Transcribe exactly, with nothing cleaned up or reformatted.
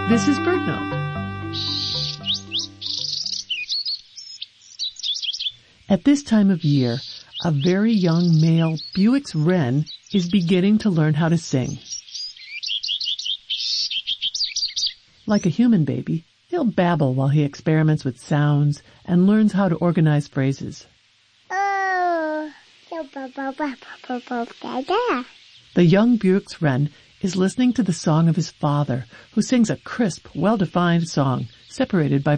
This is BirdNote. At this time of year, a very young male Bewick's wren is beginning to learn how to sing. Like a human baby, he'll babble while he experiments with sounds and learns how to organize phrases. Oh. The young Bewick's wren is listening to the song of his father, who sings a crisp, well-defined song, separated by